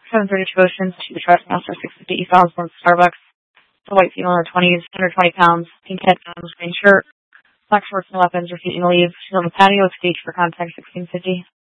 732 Oceans, to the Truck Master, 650 East Osborne, Starbucks. The white female in her 20s, 120 pounds, pink headphones, green shirt, black shorts and weapons, refusing to leave. She's on the patio with stage for contact, 1650.